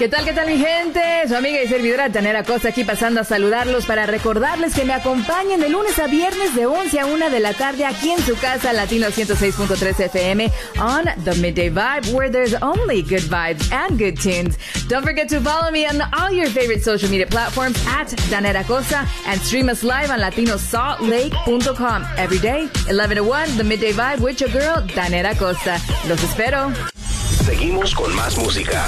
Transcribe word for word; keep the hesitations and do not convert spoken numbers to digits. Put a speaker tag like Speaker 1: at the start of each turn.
Speaker 1: ¿Qué tal, qué tal, mi gente? Su amiga y servidora Danera Costa aquí pasando a saludarlos para recordarles que me acompañen de lunes a viernes de once a una de la tarde aquí en su casa, Latino ciento seis punto tres F M on The Midday Vibe, where there's only good vibes and good tunes. Don't forget to follow me on all your favorite social media platforms at Danera Costa and stream us live on latino salt lake punto com. Every day, eleven to one, The Midday Vibe with your girl, Danera Costa. Los espero.
Speaker 2: Seguimos con más música.